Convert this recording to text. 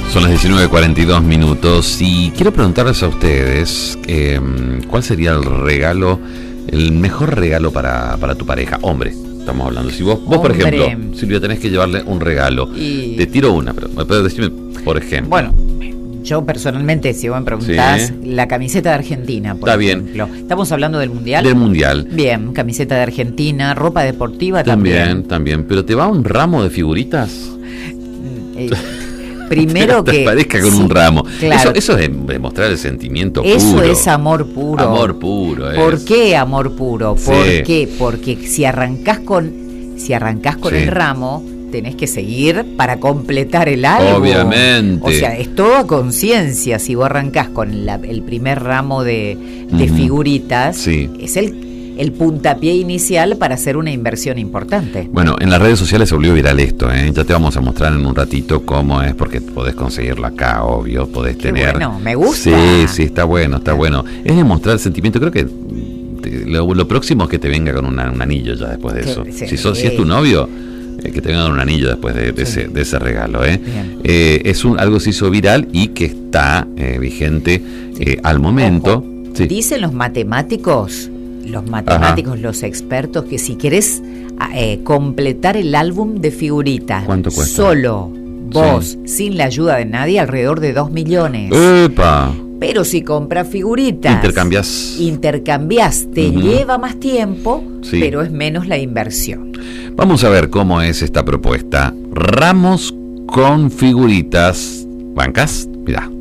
Son las 19:42 y quiero preguntarles a ustedes ¿cuál sería el mejor regalo para tu pareja? Hombre, estamos hablando. Si vos por ejemplo, Silvia, tenés que llevarle un regalo. Te tiro una, pero decime, por ejemplo. Bueno, yo personalmente, si vos me preguntás, Sí. la camiseta de Argentina, por Está ejemplo. ¿Estamos hablando del Mundial? Del Mundial. Bien, camiseta de Argentina, ropa deportiva también. También. Pero te va un ramo de figuritas. Primero te que aparezca con sí, un ramo. Claro. Eso es demostrar el sentimiento Eso puro. es amor puro. Amor puro. ¿Por qué amor puro? Sí. ¿Por qué? Porque si arrancás con Sí. el ramo, tenés que seguir para completar el álbum. Obviamente. O sea, es todo a conciencia. Si vos arrancás con el primer ramo de figuritas, Sí. es el puntapié inicial para hacer una inversión importante. Bueno, en las redes sociales se volvió viral esto, ¿eh? Ya te vamos a mostrar en un ratito cómo es, porque podés conseguirlo acá, obvio, podés Qué tener... bueno, me gusta. Sí, está bueno. Es demostrar el sentimiento, creo que lo próximo es que te venga con un anillo ya después de eso. Sí. Si es tu novio, que te venga con un anillo después de ese regalo, ¿eh? Algo se hizo viral y que está vigente al momento. Sí. Dicen los matemáticos, los expertos, que si querés completar el álbum de figuritas, ¿cuánto cuesta? Solo vos, sin la ayuda de nadie, alrededor de 2 millones. ¡Epa! Pero si compras figuritas, intercambiás, te lleva más tiempo, Sí. pero es menos la inversión. Vamos a ver cómo es esta propuesta. Ramos con figuritas. ¿Bancas? Mirá.